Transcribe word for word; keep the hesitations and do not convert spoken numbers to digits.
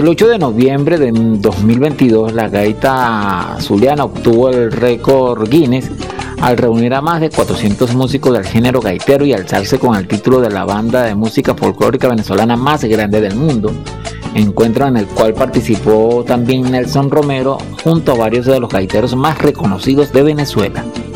El ocho de noviembre de dos mil veintidós, la gaita zuliana obtuvo el récord Guinness al reunir a más de cuatrocientos músicos del género gaitero y alzarse con el título de la banda de música folclórica venezolana más grande del mundo, encuentro en el cual participó también Nelson Romero junto a varios de los gaiteros más reconocidos de Venezuela.